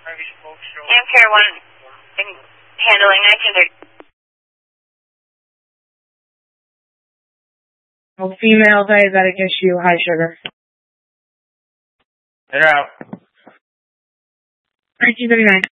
Amcare 1 handling 1930. Oh, female diabetic issue, high sugar. They're out. 1939.